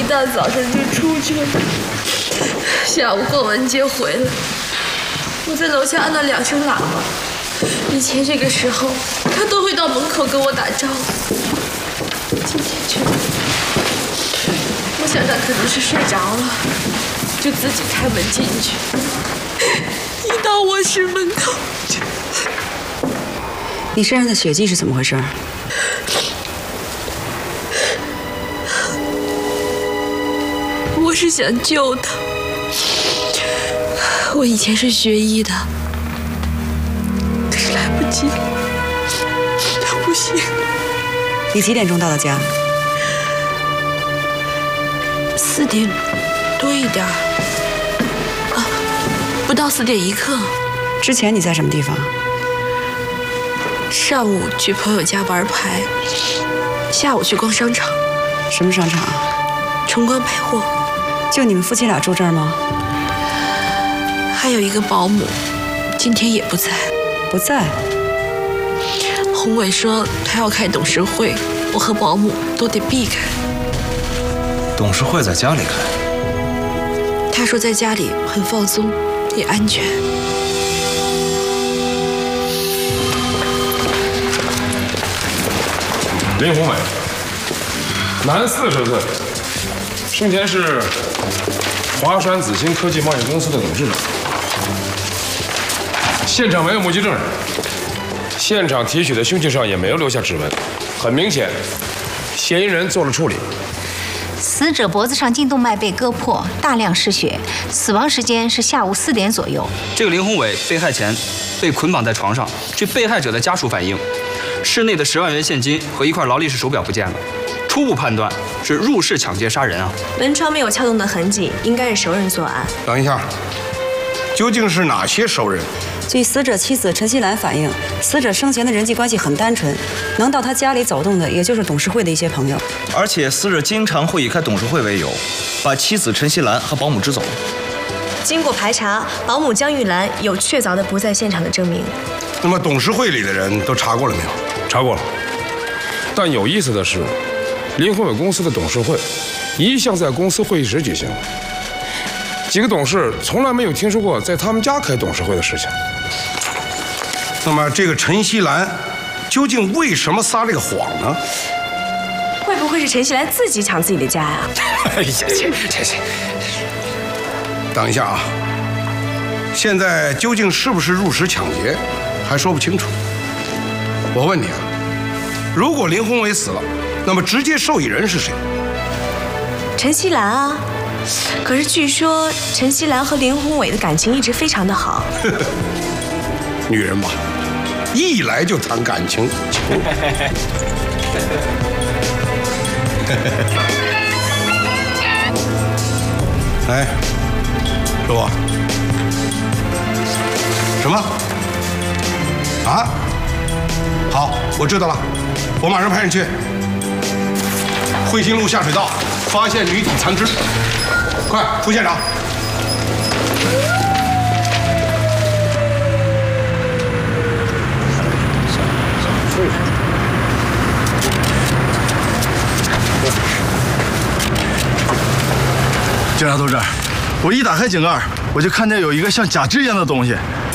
大早上就出去了，下午逛完街回来，我在楼下按了2声喇叭。以前这个时候，他都会到门口跟我打招呼，今天却……我想他可能是睡着了，就自己开门进去。一到卧室门口就…… 你身上的血迹是怎么回事？ 我是想救他。我以前是学医的，可是来不及了，他不行。 你几点钟到的家 ？4点多一点。啊，不到4点1刻。 之前你在什么地方？ 上午去朋友家玩牌，下午去逛商场。 什么商场？ 崇光百货。 就你们夫妻俩住这儿吗？ 还有一个保姆，今天也不在。 不在？ 宏伟说他要开董事会，我和保姆都得避开。 董事会在家里开？ 他说在家里很放松，也安全。 林宏伟，男40岁，生前是华山紫星科技贸易公司的董事长。现场没有目击证人，现场提取的凶器上也没有留下指纹，很明显，嫌疑人做了处理。 死者脖子上颈动脉被割破，大量失血，死亡时间是下午4点左右。 这个林宏伟被害前被捆绑在床上，据被害者的家属反映，室内的10万元现金和一块劳力士手表不见了。初步判断是入室抢劫杀人啊！ 门窗没有撬动的痕迹，应该是熟人作案。 等一下，究竟是哪些熟人？ 据死者妻子陈锡兰反映，死者生前的人际关系很单纯，能到他家里走动的也就是董事会的一些朋友。 而且死者经常会以开董事会为由，把妻子陈锡兰和保姆支走。 经过排查，保姆江玉兰有确凿的不在现场的证明。 那么董事会里的人都查过了没有？ 查过了。但有意思的是，林宏伟公司的董事会一向在公司会议室举行，几个董事从来没有听说过在他们家开董事会的事情。 那么这个陈锡兰究竟为什么撒这个谎呢？ 会不会是陈锡兰自己抢自己的家呀？ 等一下啊，现在究竟是不是入室抢劫，还说不清楚。我问你啊，如果林宏伟死了，那么直接受益人是谁？ 陈锡兰啊。可是据说陈锡兰和林宏伟的感情一直非常的好。 女人吧，一来就谈感情。哎，师傅，什么？啊？好，我知道了，我马上派人去。汇兴路下水道发现女体残肢，快出现场。 警察同志，我一打开井盖，我就看见有一个像假肢一样的东西